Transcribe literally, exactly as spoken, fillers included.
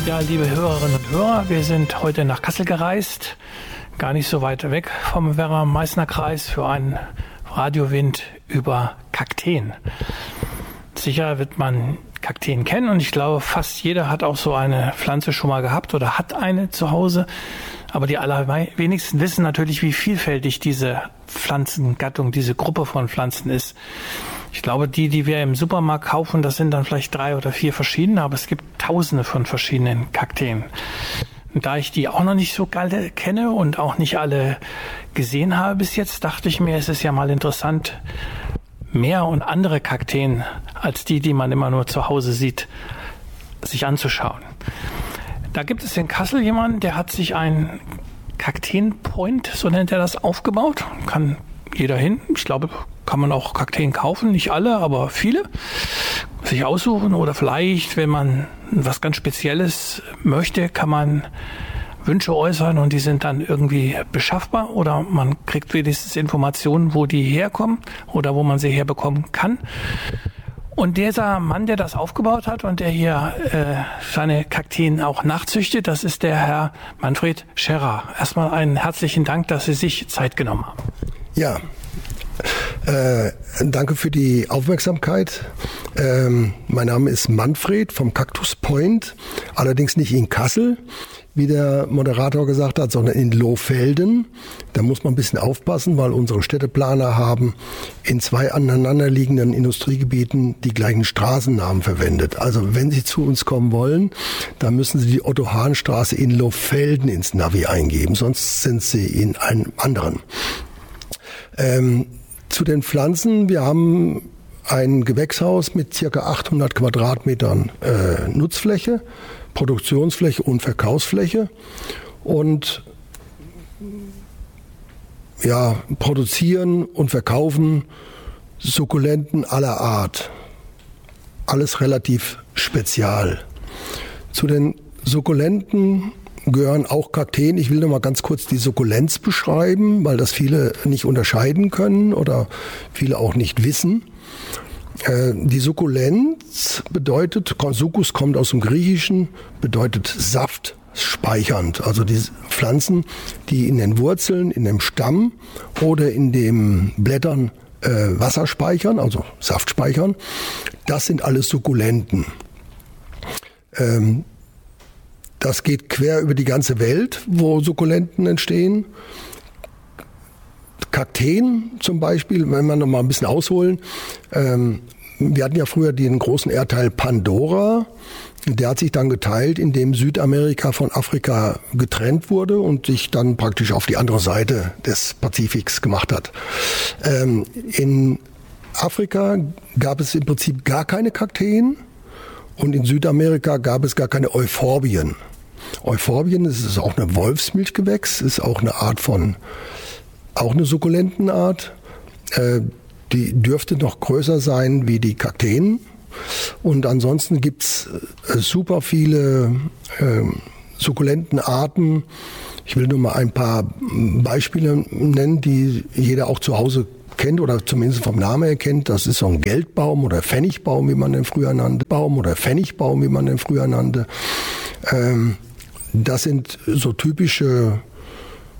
Ja, liebe Hörerinnen und Hörer, wir sind heute nach Kassel gereist, gar nicht so weit weg vom Werra-Meißner-Kreis für einen Radiowind über Kakteen. Sicher wird man Kakteen kennen und ich glaube, fast jeder hat auch so eine Pflanze schon mal gehabt oder hat eine zu Hause. Aber die allerwenigsten wissen natürlich, wie vielfältig diese Pflanzengattung, diese Gruppe von Pflanzen ist. Ich glaube, die, die wir im Supermarkt kaufen, das sind dann vielleicht drei oder vier verschiedene, aber es gibt tausende von verschiedenen Kakteen. Und da ich die auch noch nicht so alle kenne und auch nicht alle gesehen habe bis jetzt, dachte ich mir, es ist ja mal interessant, mehr und andere Kakteen als die, die man immer nur zu Hause sieht, sich anzuschauen. Da gibt es in Kassel jemanden, der hat sich ein Kakteen-Point, so nennt er das, aufgebaut. Kann jeder hin. Ich glaube, kann man auch Kakteen kaufen, nicht alle, aber viele. Sich aussuchen oder vielleicht, wenn man was ganz Spezielles möchte, kann man Wünsche äußern und die sind dann irgendwie beschaffbar oder man kriegt wenigstens Informationen, wo die herkommen oder wo man sie herbekommen kann. Und dieser Mann, der das aufgebaut hat und der hier äh, seine Kakteen auch nachzüchtet, das ist der Herr Manfred Scherrer. Erstmal einen herzlichen Dank, dass Sie sich Zeit genommen haben. Ja, äh, danke für die Aufmerksamkeit. Ähm, mein Name ist Manfred vom Cactus Point, allerdings nicht in Kassel, wie der Moderator gesagt hat, sondern in Lohfelden. Da muss man ein bisschen aufpassen, weil unsere Städteplaner haben in zwei aneinanderliegenden Industriegebieten die gleichen Straßennamen verwendet. Also wenn Sie zu uns kommen wollen, dann müssen Sie die Otto-Hahn-Straße in Lohfelden ins Navi eingeben, sonst sind Sie in einem anderen. Ähm, zu den Pflanzen, wir haben ein Gewächshaus mit circa achthundert Quadratmetern äh, Nutzfläche, Produktionsfläche und Verkaufsfläche und ja, produzieren und verkaufen Sukkulenten aller Art. Alles relativ spezial. Zu den Sukkulenten gehören auch Kakteen. Ich will noch mal ganz kurz die Sukkulenz beschreiben, weil das viele nicht unterscheiden können oder viele auch nicht wissen. Die Sukkulenz bedeutet, Sucus kommt aus dem Griechischen, bedeutet Saft speichernd. Also die Pflanzen, die in den Wurzeln, in dem Stamm oder in den Blättern äh, Wasser speichern, also Saft speichern, das sind alles Sukkulenten. Ähm, das geht quer über die ganze Welt, wo Sukkulenten entstehen. Kakteen zum Beispiel, wenn wir noch mal ein bisschen ausholen. Ähm, wir hatten ja früher den großen Erdteil Pandora. Der hat sich dann geteilt, indem Südamerika von Afrika getrennt wurde und sich dann praktisch auf die andere Seite des Pazifiks gemacht hat. Ähm, in Afrika gab es im Prinzip gar keine Kakteen und in Südamerika gab es gar keine Euphorbien. Euphorbien, das ist auch eine Wolfsmilchgewächs, ist auch eine Art von Auch eine Sukkulentenart, äh, die dürfte noch größer sein wie die Kakteen. Und ansonsten gibt's äh, super viele äh, Sukkulentenarten. Ich will nur mal ein paar Beispiele nennen, die jeder auch zu Hause kennt oder zumindest vom Namen her kennt. Das ist so ein Geldbaum oder Pfennigbaum, wie man den früher nannte. Baum oder Pfennigbaum, wie man den früher nannte. Ähm, das sind so typische